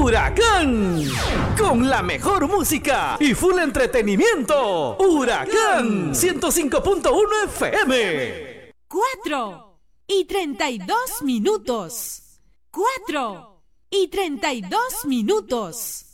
Huracán. Con la mejor música y full entretenimiento. Huracán 105.1 FM. 4:32. 4:32.